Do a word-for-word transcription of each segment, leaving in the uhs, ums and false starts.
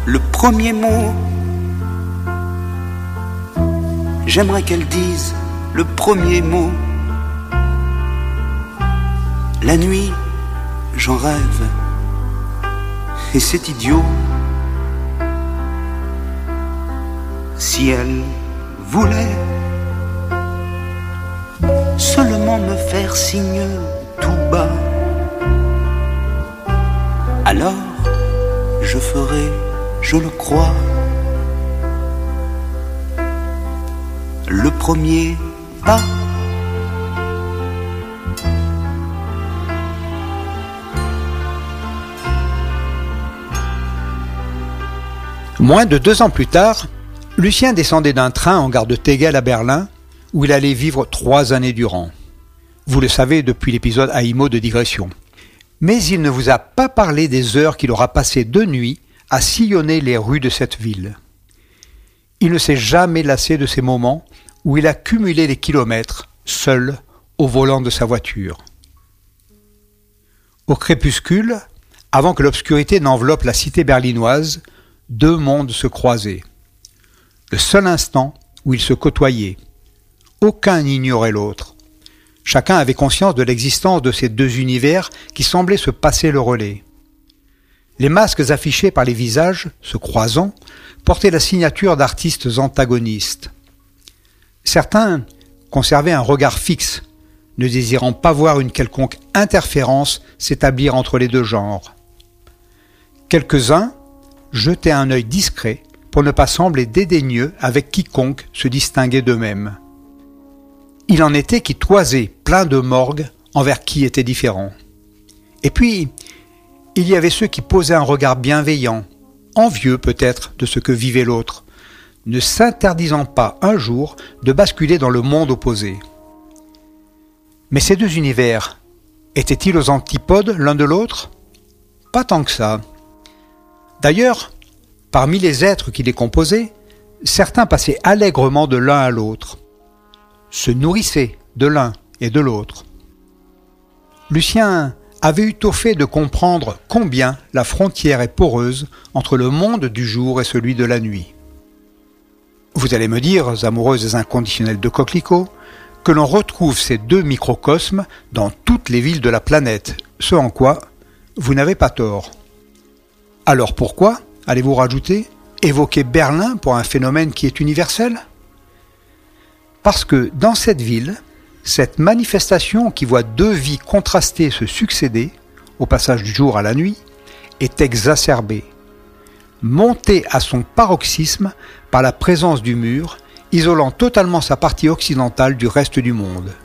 le premier mot. J'aimerais qu'elle dise le premier mot. La nuit, j'en rêve, et c'est idiot. Si elle voulait seulement me faire signe tout bas, alors je ferai, je le crois, le premier pas. Moins de deux ans plus tard, Lucien descendait d'un train en gare de Tegel à Berlin, où il allait vivre trois années durant. Vous le savez depuis l'épisode A I M O de Digression. Mais il ne vous a pas parlé des heures qu'il aura passées de nuit à sillonner les rues de cette ville. Il ne s'est jamais lassé de ces moments où il a cumulé les kilomètres, seul, au volant de sa voiture. Au crépuscule, avant que l'obscurité n'enveloppe la cité berlinoise, deux mondes se croisaient. Le seul instant où ils se côtoyaient. Aucun n'ignorait l'autre. Chacun avait conscience de l'existence de ces deux univers qui semblaient se passer le relais. Les masques affichés par les visages, se croisant, portaient la signature d'artistes antagonistes. Certains conservaient un regard fixe, ne désirant pas voir une quelconque interférence s'établir entre les deux genres. Quelques-uns jetaient un œil discret pour ne pas sembler dédaigneux avec quiconque se distinguait d'eux-mêmes. Il en était qui toisaient plein de morgue envers qui était différent. Et puis, il y avait ceux qui posaient un regard bienveillant, envieux peut-être de ce que vivait l'autre, ne s'interdisant pas un jour de basculer dans le monde opposé. Mais ces deux univers étaient-ils aux antipodes l'un de l'autre ? Pas tant que ça. D'ailleurs, parmi les êtres qui les composaient, certains passaient allègrement de l'un à l'autre, se nourrissaient de l'un et de l'autre. Lucien avait eu tôt fait de comprendre combien la frontière est poreuse entre le monde du jour et celui de la nuit. Vous allez me dire, amoureuses inconditionnelles de coquelicots, que l'on retrouve ces deux microcosmes dans toutes les villes de la planète, ce en quoi vous n'avez pas tort. Alors pourquoi, allez-vous rajouter, évoquer Berlin pour un phénomène qui est universel ? Parce que dans cette ville, cette manifestation qui voit deux vies contrastées se succéder, au passage du jour à la nuit, est exacerbée, montée à son paroxysme par la présence du mur, isolant totalement sa partie occidentale du reste du monde.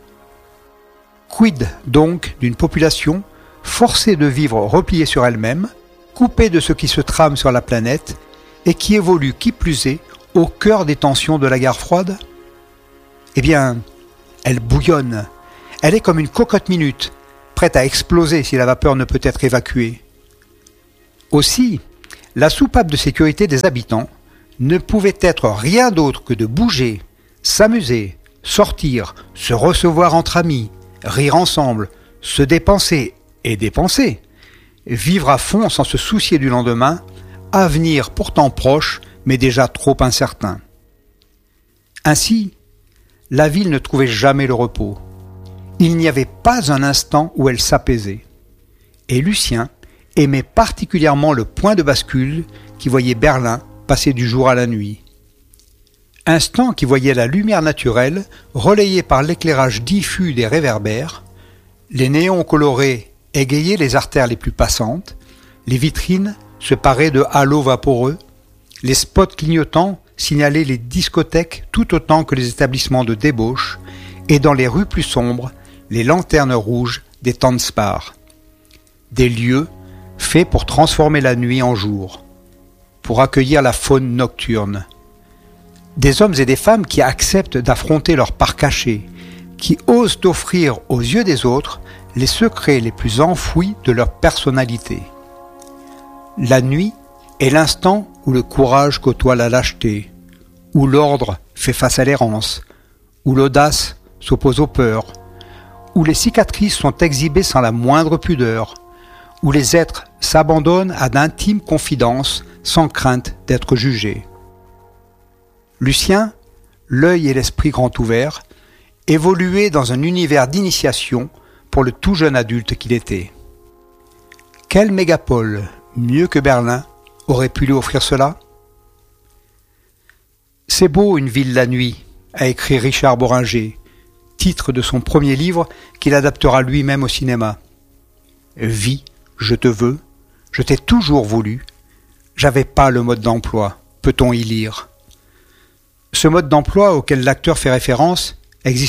Quid donc d'une population forcée de vivre repliée sur elle-même, coupée de ce qui se trame sur la planète et qui évolue qui plus est au cœur des tensions de la guerre froide ? Eh bien, elle bouillonne. Elle est comme une cocotte minute, prête à exploser si la vapeur ne peut être évacuée. Aussi, la soupape de sécurité des habitants ne pouvait être rien d'autre que de bouger, s'amuser, sortir, se recevoir entre amis, rire ensemble, se dépenser et dépenser, vivre à fond sans se soucier du lendemain, avenir pourtant proche mais déjà trop incertain. Ainsi, la ville ne trouvait jamais le repos. Il n'y avait pas un instant où elle s'apaisait. Et Lucien aimait particulièrement le point de bascule qui voyait Berlin passer du jour à la nuit. Instant qui voyait la lumière naturelle relayée par l'éclairage diffus des réverbères, les néons colorés égayaient les artères les plus passantes, les vitrines se paraient de halos vaporeux, les spots clignotants signalaient les discothèques tout autant que les établissements de débauche, et dans les rues plus sombres, les lanternes rouges des Tanzbars. Des lieux faits pour transformer la nuit en jour, pour accueillir la faune nocturne. Des hommes et des femmes qui acceptent d'affronter leur part cachée, qui osent offrir aux yeux des autres les secrets les plus enfouis de leur personnalité. La nuit est l'instant où le courage côtoie la lâcheté, où l'ordre fait face à l'errance, où l'audace s'oppose aux peurs, où les cicatrices sont exhibées sans la moindre pudeur, où les êtres s'abandonnent à d'intimes confidences sans crainte d'être jugés. Lucien, l'œil et l'esprit grand ouverts, évoluait dans un univers d'initiation pour le tout jeune adulte qu'il était. Quelle mégapole, mieux que Berlin, aurait pu lui offrir cela ? « C'est beau une ville la nuit », a écrit Richard Bohringer, titre de son premier livre qu'il adaptera lui-même au cinéma. « Vie, je te veux, je t'ai toujours voulu, j'avais pas le mode d'emploi, peut-on y lire ? Ce mode d'emploi auquel l'acteur fait référence, existe-t-il ?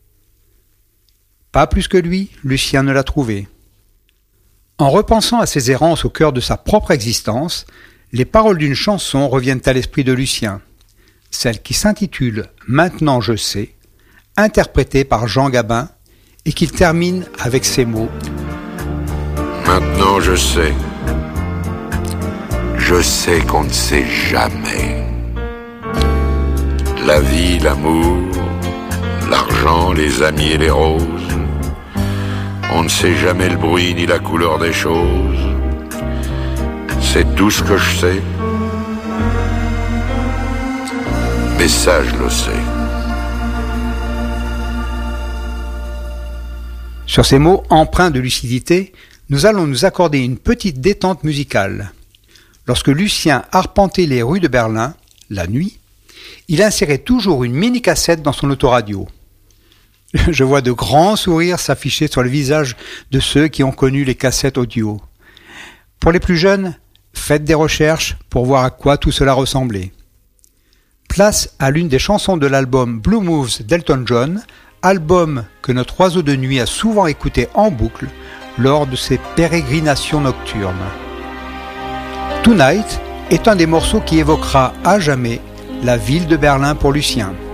Pas plus que lui, Lucien ne l'a trouvé. En repensant à ses errances au cœur de sa propre existence, les paroles d'une chanson reviennent à l'esprit de Lucien, celle qui s'intitule « Maintenant je sais », interprétée par Jean Gabin, et qu'il termine avec ces mots « Maintenant je sais, je sais qu'on ne sait jamais. La vie, l'amour, l'argent, les amis et les roses, on ne sait jamais le bruit ni la couleur des choses. C'est tout ce que je sais, mais ça je le sais. » Sur ces mots empreints de lucidité, nous allons nous accorder une petite détente musicale. Lorsque Lucien arpentait les rues de Berlin, la nuit, il insérait toujours une mini-cassette dans son autoradio. Je vois de grands sourires s'afficher sur le visage de ceux qui ont connu les cassettes audio. Pour les plus jeunes, faites des recherches pour voir à quoi tout cela ressemblait. Place à l'une des chansons de l'album Blue Moves d'Elton John, album que notre oiseau de nuit a souvent écouté en boucle lors de ses pérégrinations nocturnes. Tonight est un des morceaux qui évoquera à jamais la ville de Berlin pour Lucien.